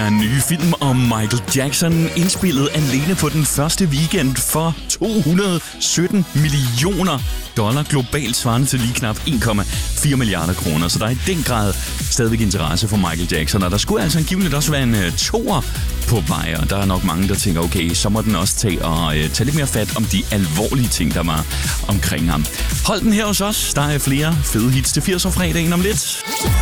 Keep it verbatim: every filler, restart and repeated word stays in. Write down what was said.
er en ny film om Michael Jackson, indspillet alene på den første weekend for to hundrede sytten millioner dollar globalt, svarende til lige knap en komma fire milliarder kroner. Så der er i den grad stadigvæk interesse for Michael Jackson, og der skulle altså angiveligt også være en uh, toer på vej, og der er nok mange, der tænker, okay, så må den også tage og uh, tage lidt mere fat om de alvorlige ting, der var omkring ham. Hold den her hos os. Der er flere fede hits til firserne fredagen om lidt.